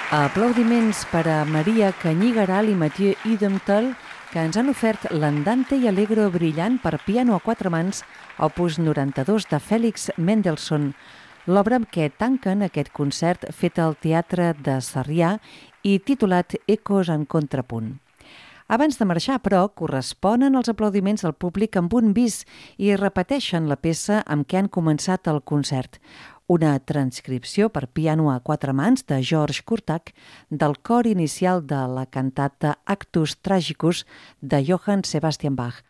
Aplaudiments per a Maria Canyigaral i Mathieu Idemtal, que ens han ofert l'Andante i Allegro brillant per piano a quatre mans, opus 92 de Félix Mendelssohn, l'obra amb què tanquen aquest concert fet al Teatre de Sarrià i titulat Ecos en contrapunt. Abans de marxar, però, corresponen els aplaudiments del públic amb un bis i repeteixen la peça amb què han començat el concert. Una transcripció per piano a quatre mans de Georges Curtach del cor inicial de la cantata Actus Tragicus de Johann Sebastian Bach.